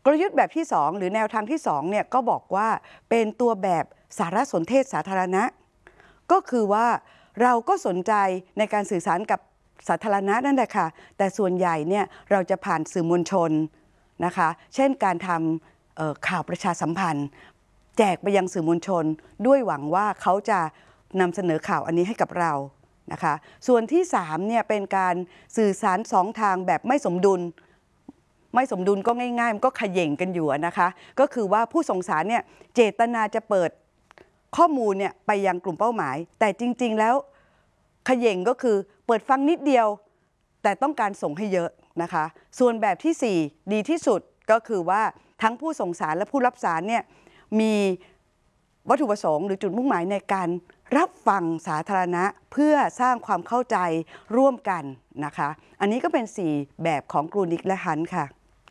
ลยุทธ์แบบที่2หรือแนวทางที่2เนี่ยก็บอกว่าเป็นตัวแบบสารสนเทศสาธารณะก็คือว่าเราก็สนใจในการสื่อสารกับสาธารณะนั่นแหละค่ะแต่ส่วนใหญ่เนี่ยเราจะผ่านสื่อมวลชนนะคะเช่นการทำข่าวประชาสัมพันธ์แจกไปยังสื่อมวลชนด้วยหวังว่าเขาจะนำเสนอข่าวอันนี้ให้กับเรานะคะส่วนที่3เนี่ยเป็นการสื่อสาร2ทางแบบไม่สมดุลก็ง่ายๆมันก็เขย่งกันอยู่นะคะก็คือว่าผู้ส่งสารเนี่ยเจตนาจะเปิดข้อมูลเนี่ยไปยังกลุ่มเป้าหมายแต่จริงๆแล้วเขย่งก็คือเปิดฟังนิดเดียวแต่ต้องการส่งให้เยอะนะคะส่วนแบบที่4ดีที่สุดก็คือว่าทั้งผู้ส่งสารและผู้รับสารเนี่ยมีวัตถุประสงค์หรือจุดมุ่งหมายในการรับฟังสาธารณะเพื่อสร้างความเข้าใจร่วมกันนะคะอันนี้ก็เป็น4แบบของกรูนิกและฮันต์ค่ะ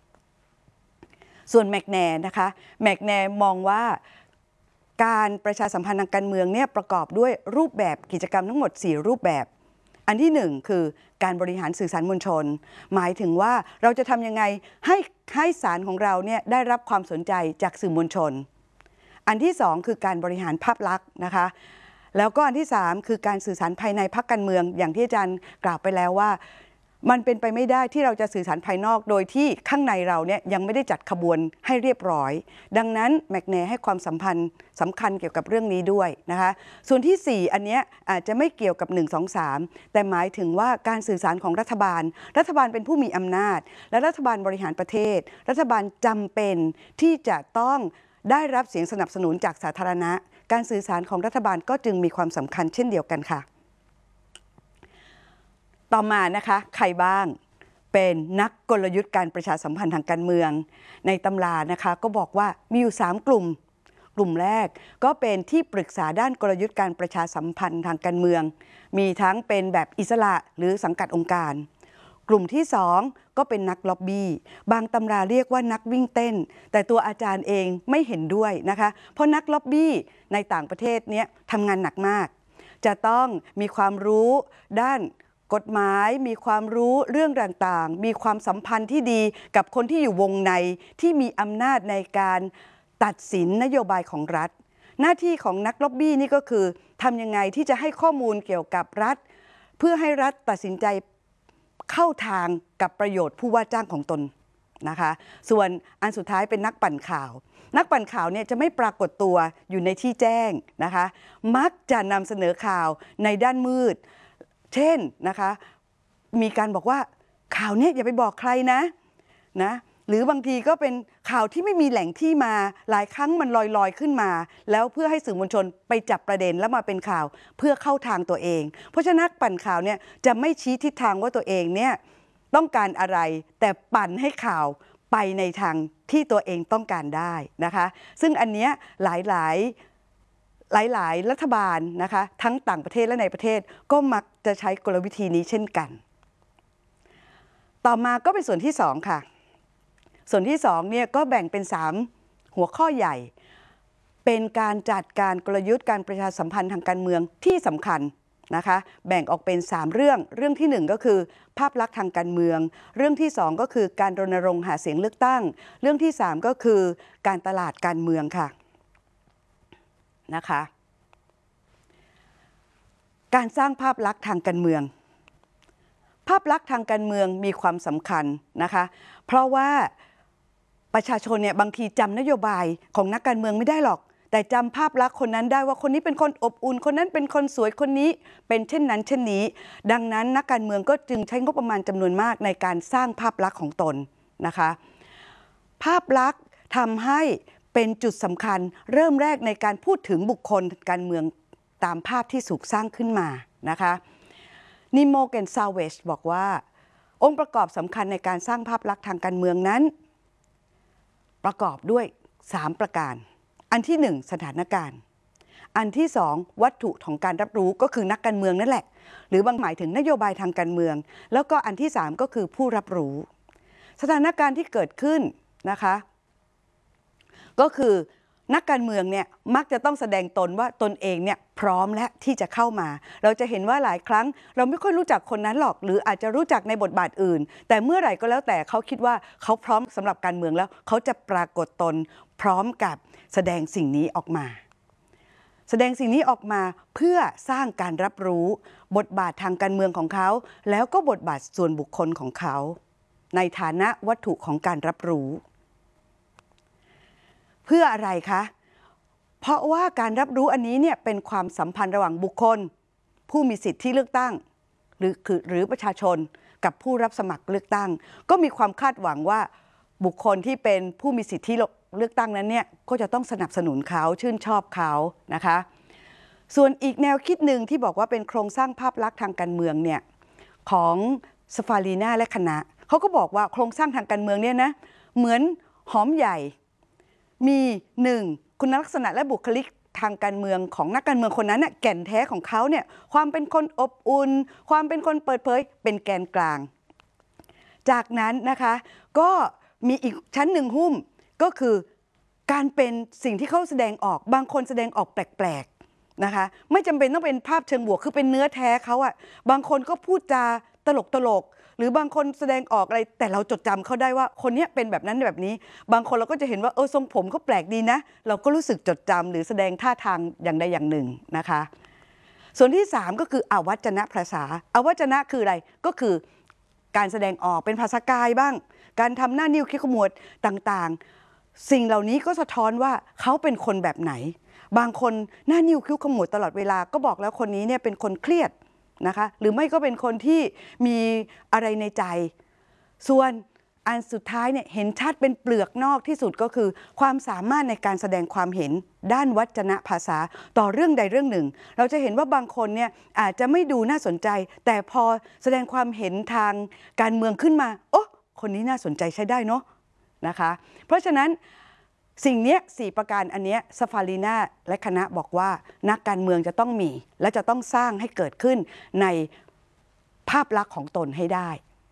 ส่วนแมกแนร์นะคะแมกแนร์มองว่าการประชาสัมพันธ์ทางการเมืองเนี่ยประกอบด้วยรูปแบบกิจกรรมทั้งหมด4รูปแบบอันที่1คือการบริหารสื่อสารมวลชนหมายถึงว่าเราจะทำยังไงให้สารของเราเนี่ยได้รับความสนใจจากสื่อมวลชนอันที่2คือการบริหารภาพลักษณ์นะคะแล้วก็อันที่3คือการสื่อสารภายในพรรคการเมืองอย่างที่อาจารย์กล่าวไปแล้วว่ามันเป็นไปไม่ได้ที่เราจะสื่อสารภายนอกโดยที่ข้างในเราเนี่ยยังไม่ได้จัดขบวนให้เรียบร้อยดังนั้นแมกแนร์ให้ความสำคัญเกี่ยวกับเรื่องนี้ด้วยนะคะส่วนที่4อันนี้อาจจะไม่เกี่ยวกับ1 2 3แต่หมายถึงว่าการสื่อสารของรัฐบาลเป็นผู้มีอำนาจและรัฐบาลบริหารประเทศรัฐบาลจำเป็นที่จะต้องได้รับเสียงสนับสนุนจากสาธารณะการสื่อสารของรัฐบาลก็จึงมีความสำคัญเช่นเดียวกันค่ะต่อมานะคะใครบ้างเป็นนักกลยุทธ์การประชาสัมพันธ์ทางการเมืองในตำรานะคะก็บอกว่ามีอยู่3 กลุ่มแรกก็เป็นที่ปรึกษาด้านกลยุทธ์การประชาสัมพันธ์ทางการเมืองมีทั้งเป็นแบบอิสระหรือสังกัดองค์การกลุ่มที่2ก็เป็นนักล็อบบี้บางตำราเรียกว่านักวิ่งเต้นแต่ตัวอาจารย์เองไม่เห็นด้วยนะคะเพราะนักล็อบบี้ในต่างประเทศเนี้ยทำงานหนักมากจะต้องมีความรู้ด้านกฎหมายมีความรู้เรื่องต่างๆมีความสัมพันธ์ที่ดีกับคนที่อยู่วงในที่มีอำนาจในการตัดสินนโยบายของรัฐหน้าที่ของนักล็อบบี้นี่ก็คือทำยังไงที่จะให้ข้อมูลเกี่ยวกับรัฐเพื่อให้รัฐตัดสินใจเข้าทางกับประโยชน์ผู้ว่าจ้างของตนนะคะส่วนอันสุดท้ายเป็นนักปั่นข่าวเนี่ยจะไม่ปรากฏตัวอยู่ในที่แจ้งนะคะมักจะนำเสนอข่าวในด้านมืดเช่นนะคะมีการบอกว่าข่าวนี้อย่าไปบอกใครนะหรือบางทีก็เป็นข่าวที่ไม่มีแหล่งที่มาหลายครั้งมันลอยขึ้นมาแล้วเพื่อให้สื่อมวลชนไปจับประเด็นแล้วมาเป็นข่าวเพื่อเข้าทางตัวเองเพราะฉะนั้นปั่นข่าวเนี่ยจะไม่ชี้ทิศทางว่าตัวเองเนี่ยต้องการอะไรแต่ปั่นให้ข่าวไปในทางที่ตัวเองต้องการได้นะคะซึ่งอันเนี้ยหลายรัฐบาลนะคะทั้งต่างประเทศและในประเทศก็มักจะใช้กลวิธีนี้เช่นกันต่อมาก็เป็นส่วนที่2ค่ะส่วนที่2เนี่ยก็แบ่งเป็น3หัวข้อใหญ่เป็นการจัดการกลยุทธ์การประชาสัมพันธ์ทางการเมืองที่สำคัญนะคะแบ่งออกเป็น3เรื่องที่1ก็คือภาพลักษณ์ทางการเมืองเรื่องที่2ก็คือการรณรงค์หาเสียงเลือกตั้งเรื่องที่3ก็คือการตลาดการเมืองค่ะนะคะการสร้างภาพลักษณ์ทางการเมืองภาพลักษณ์ทางการเมืองมีความสำคัญนะคะเพราะว่าประชาชนเนี่ยบางทีจำนโยบายของนักการเมืองไม่ได้หรอกแต่จำภาพลักษณ์คนนั้นได้ว่าคนนี้เป็นคนอบอุ่นคนนั้นเป็นคนสวยคนนี้เป็นเช่นนั้นเช่นนี้ดังนั้นนักการเมืองก็จึงใช้งบประมาณจำนวนมากในการสร้างภาพลักษณ์ของตนนะคะภาพลักษณ์ทำให้เป็นจุดสำคัญเริ่มแรกในการพูดถึงบุคคลการเมืองตามภาพที่ถูกสร้างขึ้นมานะคะนิโมเกนซาเวชบอกว่าองค์ประกอบสำคัญในการสร้างภาพลักษณ์ทางการเมืองนั้นประกอบด้วย3ประการอันที่1สถานการณ์อันที่2วัตถุของการรับรู้ก็คือนักการเมืองนั่นแหละหรือบางหมายถึงนโยบายทางการเมืองแล้วก็อันที่3ก็คือผู้รับรู้สถานการณ์ที่เกิดขึ้นนะคะก็คือนักการเมืองเนี่ยมักจะต้องแสดงตนว่าตนเองเนี่ยพร้อมและที่จะเข้ามาเราจะเห็นว่าหลายครั้งเราไม่ค่อยรู้จักคนนั้นหรอกหรืออาจจะรู้จักในบทบาทอื่นแต่เมื่อไหร่ก็แล้วแต่เขาคิดว่าเขาพร้อมสำหรับการเมืองแล้วเขาจะปรากฏตนพร้อมกับแสดงสิ่งนี้ออกมาแสดงสิ่งนี้ออกมาเพื่อสร้างการรับรู้บทบาททางการเมืองของเขาแล้วก็บทบาทส่วนบุคคลของเขาในฐานะวัตถุของการรับรู้เพื่ออะไรคะเพราะว่าการรับรู้อันนี้เนี่ยเป็นความสัมพันธ์ระหว่างบุคคลผู้มีสิทธิที่เลือกตั้งหรือประชาชนกับผู้รับสมัครเลือกตั้งก็มีความคาดหวังว่าบุคคลที่เป็นผู้มีสิทธิเลือกตั้งนั้นเนี่ยก็จะต้องสนับสนุนเขาชื่นชอบเขานะคะส่วนอีกแนวคิดหนึ่งที่บอกว่าเป็นโครงสร้างภาพลักษณ์ทางการเมืองเนี่ยของสฟาลีนาและคณะเขาก็บอกว่าโครงสร้างทางการเมืองเนี่ยนะเหมือนหอมใหญ่มี1คุณลักษณะและบุคลิกทางการเมืองของนักการเมืองคนนั้นน่ะแก่นแท้ของเขาเนี่ยความเป็นคนอบอุ่นความเป็นคนเปิดเผยเป็นแกนกลางจากนั้นนะคะก็มีอีกชั้นหนึ่งหุ้มก็คือการเป็นสิ่งที่เขาแสดงออกบางคนแสดงออกแปลกๆนะคะไม่จำเป็นต้องเป็นภาพเชิงบวกคือเป็นเนื้อแท้เขาอะบางคนก็พูดจาตลกหรือบางคนแสดงออกอะไรแต่เราจดจำเขาได้ว่าคนนี้เป็นแบบนั้นแบบนี้บางคนเราก็จะเห็นว่าทรงผมเขาแปลกดีนะเราก็รู้สึกจดจำหรือแสดงท่าทางอย่างใดอย่างหนึ่งนะคะส่วนที่3ก็คืออวัจนภาษาอวัจนะคืออะไรก็คือการแสดงออกเป็นภาษากายบ้างการทำหน้านิ้วคิ้วขมวดต่างๆสิ่งเหล่านี้ก็สะท้อนว่าเขาเป็นคนแบบไหนบางคนหน้านิ้วคิ้วขมวดตลอดเวลาก็บอกแล้วคนนี้เนี่ยเป็นคนเครียดนะคะหรือไม่ก็เป็นคนที่มีอะไรในใจส่วนอันสุดท้ายเนี่ยเห็นชัดเป็นเปลือกนอกที่สุดก็คือความสามารถในการแสดงความเห็นด้านวจนภาษาต่อเรื่องใดเรื่องหนึ่งเราจะเห็นว่าบางคนเนี่ยอาจจะไม่ดูน่าสนใจแต่พอแสดงความเห็นทางการเมืองขึ้นมาโอ้คนนี้น่าสนใจใช้ได้เนาะนะคะเพราะฉะนั้นสิ่งนี้4ประการอันนี้สฟาลีนาและคณะบอกว่านักการเมืองจะต้องมีและจะต้องสร้างให้เกิดขึ้นในภาพลักษณ์ของตนให้ได้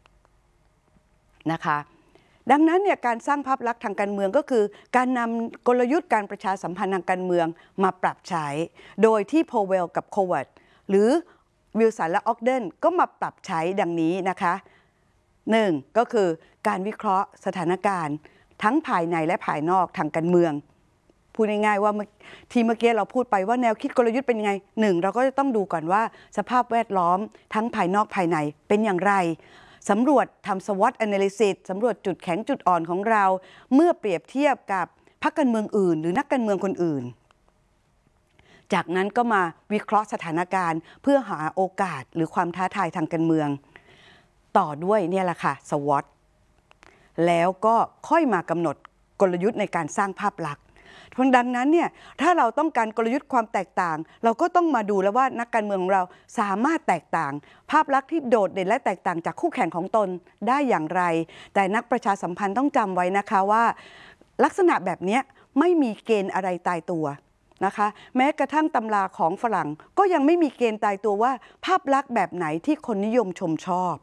นะคะดังนั้นเนี่ยการสร้างภาพลักษณ์ทางการเมืองก็คือการนำกลยุทธ์การประชาสัมพันธ์ทางการเมืองมาปรับใช้โดยที่โพเวลกับโควัตหรือวิลสันและออกเดนก็มาปรับใช้ดังนี้นะคะ1ก็คือการวิเคราะห์สถานการณ์ทั้งภายในและภายนอกทางการเมืองพูดง่ายๆว่าเมื่อกี้เราพูดไปว่าแนวคิดกลยุทธ์เป็นยังไง1เราก็จะต้องดูก่อนว่าสภาพแวดล้อมทั้งภายนอกภายในเป็นอย่างไรสำรวจทำ SWOT analysis สำรวจจุดแข็งจุดอ่อนของเราเมื่อเปรียบเทียบกับพรรคการเมืองอื่นหรือนักการเมืองคนอื่นจากนั้นก็มาวิเคราะห์สถานการณ์เพื่อหาโอกาสหรือความท้าทายทางการเมืองต่อด้วยเนี่ยแหละค่ะ SWOT แล้วก็ค่อยมากำหนดกลยุทธ์ในการสร้างภาพลักษณ์ดังนั้นเนี่ยถ้าเราต้องการกลยุทธ์ความแตกต่างเราก็ต้องมาดูแล้วว่านักการเมืองของเราสามารถแตกต่างภาพลักษณ์ที่โดดเด่นและแตกต่างจากคู่แข่งของตนได้อย่างไรแต่นักประชาสัมพันธ์ต้องจำไว้นะคะว่าลักษณะแบบนี้ไม่มีเกณฑ์อะไรตายตัวนะคะแม้กระทั่งตำราของฝรั่งก็ยังไม่มีเกณฑ์ตายตัวว่าภาพลักษณ์แบบไหนที่คนนิยมชมชอบ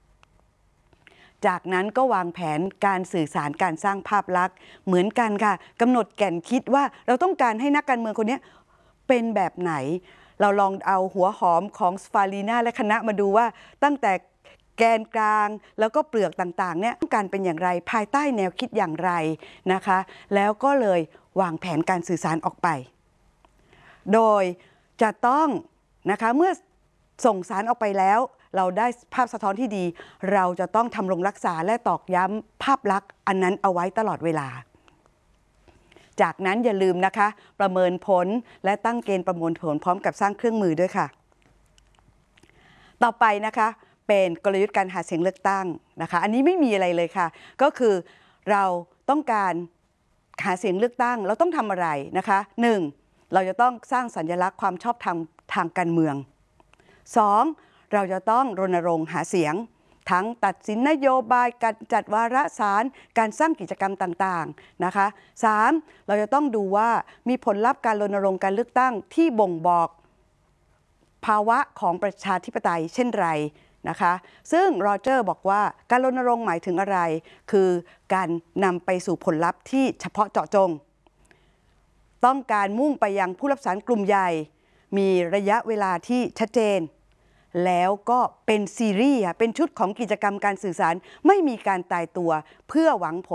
จากนั้นก็วางแผนการสื่อสารการสร้างภาพลักษณ์เหมือนกันค่ะกำหนดแก่นคิดว่าเราต้องการให้นักการเมืองคนนี้เป็นแบบไหนเราลองเอาหัวหอมของสฟาลีนาและคณะมาดูว่าตั้งแต่แกนกลางแล้วก็เปลือกต่างๆเนี่ยต้องการเป็นอย่างไรภายใต้แนวคิดอย่างไรนะคะแล้วก็เลยวางแผนการสื่อสารออกไปโดยจะต้องนะคะเมื่อส่งสารออกไปแล้วเราได้ภาพสะท้อนที่ดีเราจะต้องทำรงรักษาและตอกย้ำภาพลักษณ์อันนั้นเอาไว้ตลอดเวลาจากนั้นอย่าลืมนะคะประเมินผลและตั้งเกณฑ์ประมวลผลพร้อมกับสร้างเครื่องมือด้วยค่ะต่อไปนะคะเป็นกลยุทธ์การหาเสียงเลือกตั้งนะคะอันนี้ไม่มีอะไรเลยค่ะก็คือเราต้องการหาเสียงเลือกตั้งเราต้องทำอะไรนะคะ1เราจะต้องสร้างสัญลักษณ์ความชอบธรรมทางการเมือง2เราจะต้องรณรงค์หาเสียงทั้งตัดสินนโยบายการจัดวาระสารการสร้างกิจกรรมต่างๆนะคะ3เราจะต้องดูว่ามีผลลัพธ์การรณรงค์การเลือกตั้งที่บ่งบอกภาวะของประชาธิปไตยเช่นไรนะคะซึ่งโรเจอร์บอกว่าการรณรงค์หมายถึงอะไรคือการนำไปสู่ผลลัพธ์ที่เฉพาะเจาะจงต้องการมุ่งไปยังผู้รับสารกลุ่มใหญ่มีระยะเวลาที่ชัดเจนแล้วก็เป็นซีรีส์เป็นชุดของกิจกรรมการสื่อสารไม่มีการตายตัวเพื่อหวังผ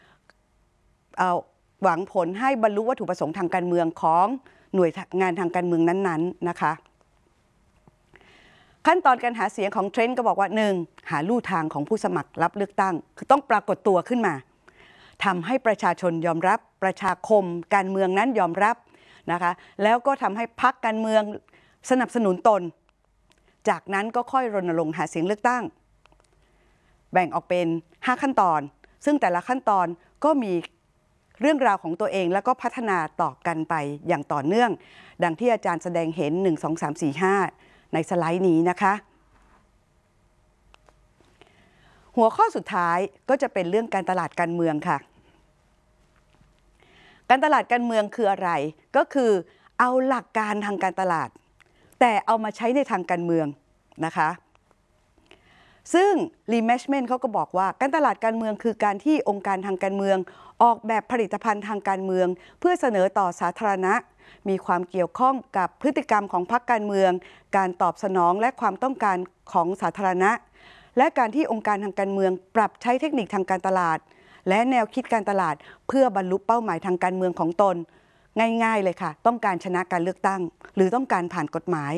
ลให้บรรลุวัตถุประสงค์ทางการเมืองของหน่วยงานทางการเมืองนั้นๆนะคะขั้นตอนการหาเสียงของเทรนด์ก็บอกว่า 1. หาลู่ทางของผู้สมัครรับเลือกตั้งคือต้องปรากฏตัวขึ้นมาทำให้ประชาชนยอมรับประชาคมการเมืองนั้นยอมรับนะคะแล้วก็ทำให้พรรคการเมืองสนับสนุนตนจากนั้นก็ค่อยรณรงค์หาเสียงเลือกตั้งแบ่งออกเป็น5ขั้นตอนซึ่งแต่ละขั้นตอนก็มีเรื่องราวของตัวเองแล้วก็พัฒนาต่อกันไปอย่างต่อเนื่องดังที่อาจารย์แสดงเห็น1 2 3 4 5ในสไลด์นี้นะคะหัวข้อสุดท้ายก็จะเป็นเรื่องการตลาดการเมืองค่ะการตลาดการเมืองคืออะไรก็คือเอาหลักการทางการตลาดแต่เอามาใช้ในทางการเมืองนะคะซึ่ง Lee-Mashman เขาก็บอกว่าการตลาดการเมืองคือการที่องค์การทางการเมืองออกแบบผลิตภัณฑ์ทางการเมืองเพื่อเสนอต่อสาธารณะมีความเกี่ยวข้องกับพฤติกรรมของพรรคการเมืองการตอบสนองและความต้องการของสาธารณะและการที่องค์การทางการเมืองปรับใช้เทคนิคทางการตลาดและแนวคิดการตลาดเพื่อบรรลุเป้าหมายทางการเมืองของตนง่ายๆเลยค่ะต้องการชนะการเลือกตั้งหรือต้องการผ่านกฎหมาย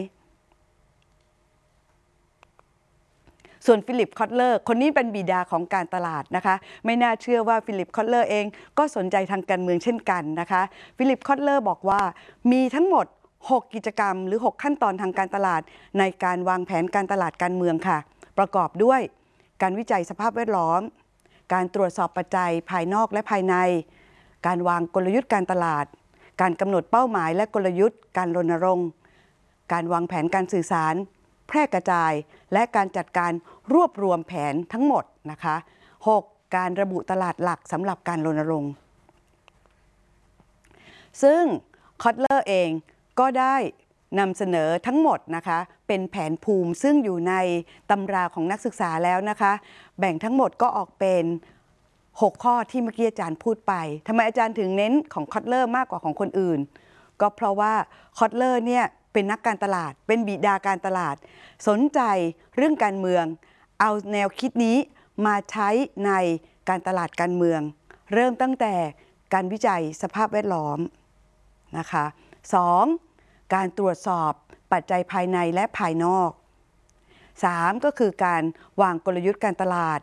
ส่วนฟิลิปคอตเลอร์คนนี้เป็นบิดาของการตลาดนะคะไม่น่าเชื่อว่าฟิลิปคอตเลอร์เองก็สนใจทางการเมืองเช่นกันนะคะฟิลิปคอตเลอร์บอกว่ามีทั้งหมด6กิจกรรมหรือ6ขั้นตอนทางการตลาดในการวางแผนการตลาดการเมืองค่ะประกอบด้วยการวิจัยสภาพแวดล้อมการตรวจสอบปัจจัยภายนอกและภายในการวางกลยุทธ์การตลาดการกำหนดเป้าหมายและกลยุทธ์การรณรงค์การวางแผนการสื่อสารแพร่กระจายและการจัดการรวบรวมแผนทั้งหมดนะคะ 6. การระบุตลาดหลักสำหรับการรณรงค์ซึ่งคอตเลอร์เองก็ได้นำเสนอทั้งหมดนะคะเป็นแผนภูมิซึ่งอยู่ในตำราของนักศึกษาแล้วนะคะแบ่งทั้งหมดก็ออกเป็น6ข้อที่เมื่อกี้อาจารย์พูดไปทำไมอาจารย์ถึงเน้นของคอตเลอร์มากกว่าของคนอื่นก็เพราะว่าคอตเลอร์เนี่ยเป็นนักการตลาดเป็นบิดาการตลาดสนใจเรื่องการเมืองเอาแนวคิดนี้มาใช้ในการตลาดการเมืองเริ่มตั้งแต่การวิจัยสภาพแวดล้อมนะคะ 2. การตรวจสอบปัจจัยภายในและภายนอก 3. ก็คือการวางกลยุทธ์การตลาด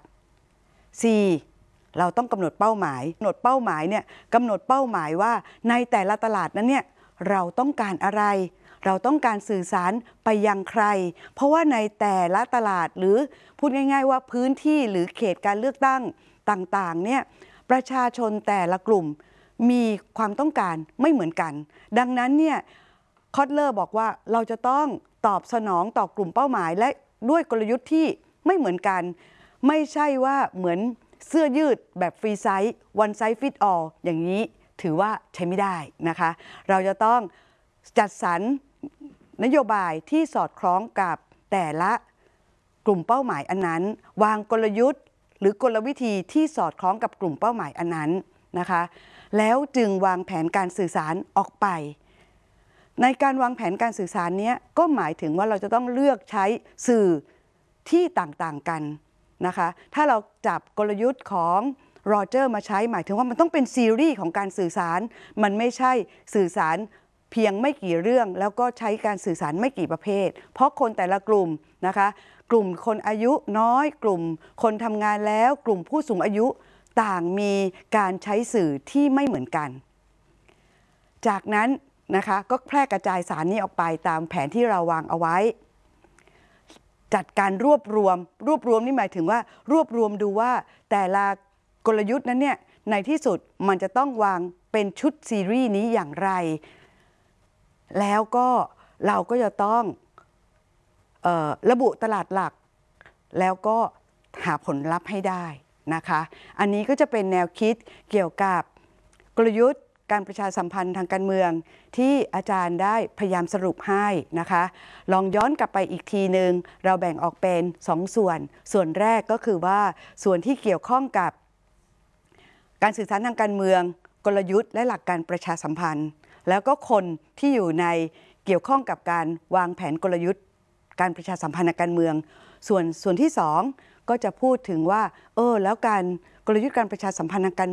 4. เราต้องกำหนดเป้าหมายกำหนดเป้าหมายเนี่ยกำหนดเป้าหมายว่าในแต่ละตลาดนั้นเนี่ยเราต้องการอะไรเราต้องการสื่อสารไปยังใครเพราะว่าในแต่ละตลาดหรือพูดง่ายๆว่าพื้นที่หรือเขตการเลือกตั้งต่างๆเนี่ยประชาชนแต่ละกลุ่มมีความต้องการไม่เหมือนกันดังนั้นเนี่ยคอตเลอร์บอกว่าเราจะต้องตอบสนองต่อกลุ่มเป้าหมายและด้วยกลยุทธ์ที่ไม่เหมือนกันไม่ใช่ว่าเหมือนเสื้อยืดแบบฟรีไซส์ one size fit all อย่างนี้ถือว่าใช้ไม่ได้นะคะเราจะต้องจัดสรรนโยบายที่สอดคล้องกับแต่ละกลุ่มเป้าหมายอันนั้นวางกลยุทธ์หรือกลวิธีที่สอดคล้องกับกลุ่มเป้าหมายอันนั้นนะคะแล้วจึงวางแผนการสื่อสารออกไปในการวางแผนการสื่อสารนี้ก็หมายถึงว่าเราจะต้องเลือกใช้สื่อที่ต่างๆกันนะคะถ้าเราจับกลยุทธ์ของโรเจอร์มาใช้หมายถึงว่ามันต้องเป็นซีรีส์ของการสื่อสารมันไม่ใช่สื่อสารเพียงไม่กี่เรื่องแล้วก็ใช้การสื่อสารไม่กี่ประเภทเพราะคนแต่ละกลุ่มนะคะกลุ่มคนอายุน้อยกลุ่มคนทำงานแล้วกลุ่มผู้สูงอายุต่างมีการใช้สื่อที่ไม่เหมือนกันจากนั้นนะคะก็แพร่กระจายสารนี้ออกไปตามแผนที่เราวางเอาไว้จัดการรวบรวมนี่หมายถึงว่ารวบรวมดูว่าแต่ละกลยุทธ์นั้นเนี่ยในที่สุดมันจะต้องวางเป็นชุดซีรีส์นี้อย่างไรแล้วก็เราก็จะต้องระบุตลาดหลักแล้วก็หาผลลัพธ์ให้ได้นะคะอันนี้ก็จะเป็นแนวคิดเกี่ยวกับกลยุทธ์การประชาสัมพันธ์ทางการเมืองที่อาจารย์ได้พยายามสรุปให้นะคะลองย้อนกลับไปอีกทีหนึ่งเราแบ่งออกเป็น2ส่วนแรกก็คือว่าส่วนที่เกี่ยวข้องกับการสื่อสารทางการเมืองกลยุทธ์และหลักการประชาสัมพันธ์แล้วก็คนที่อยู่ในเกี่ยวข้องกับการวางแผนกลยุทธ์การประชาสัมพันธ์ทางการเมืองส่วนที่2ก็จะพูดถึงว่าแล้วการกลยุทธ์การประชาสัมพันธ์ทางการ